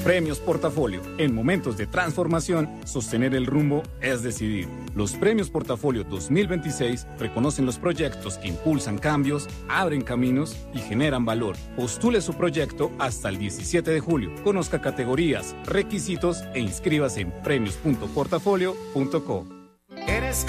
Premios Portafolio. En momentos de transformación, sostener el rumbo es decidir. Los Premios Portafolio 2026 reconocen los proyectos que impulsan cambios, abren caminos y generan valor. Postule su proyecto hasta el 17 de julio. Conozca categorías, requisitos e inscríbase en premios.portafolio.co.